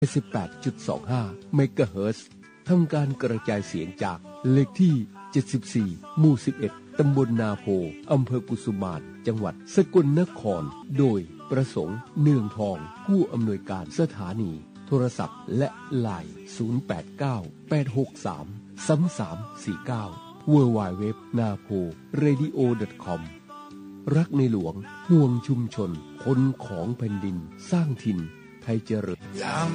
18.25 เมกะเฮิรตซ์ทำการกระจายเสียงจากเลขที่ 74 หมู่ 11 ตำบลนาโพ อำเภอกุสุมานจังหวัดสกลนคร โดยประสงค์เนืองทอง ผู้อำนวยการสถานีโทรศัพท์และไลน์ 089-863-3349 www.napo-radio.com รักในหลวงห่วงชุมชนคนของแผ่นดินสร้างถิ่นไทยเจริญ